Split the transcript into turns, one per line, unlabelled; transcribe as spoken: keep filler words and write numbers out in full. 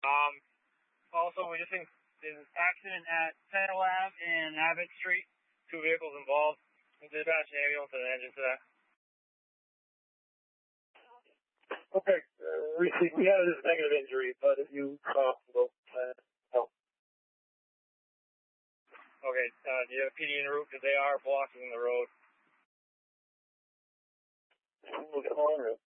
Um, also, we just think there's an accident at Central Ave and Abbott Street. Two vehicles involved. Dispatch an ambulance and an engine to that.
Okay, uh, we, we had this negative injury, but if you uh, will uh, help.
Okay, uh, do you have P D en route? Because they are blocking the road.
We'll get on route.